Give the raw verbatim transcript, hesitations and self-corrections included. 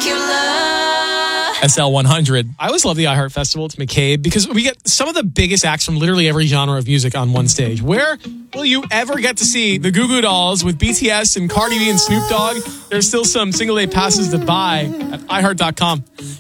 S L one hundred. I always love the iHeart Festival. It's McCabe because we get some of the biggest acts from literally every genre of music on one stage. Where will you ever get to see the Goo Goo Dolls with B T S and Cardi B and Snoop Dogg? There's still some single day passes to buy at i heart dot com.